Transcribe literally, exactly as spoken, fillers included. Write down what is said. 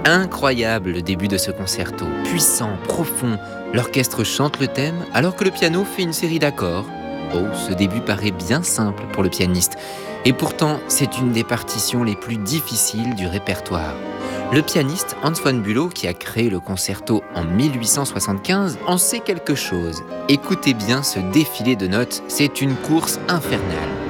Incroyable le début de ce concerto, puissant, profond. L'orchestre chante le thème alors que le piano fait une série d'accords. Oh, ce début paraît bien simple pour le pianiste. Et pourtant, c'est une des partitions les plus difficiles du répertoire. Le pianiste Hans von Bülow, qui a créé le concerto en mille huit cent soixante-quinze, en sait quelque chose. Écoutez bien ce défilé de notes, c'est une course infernale.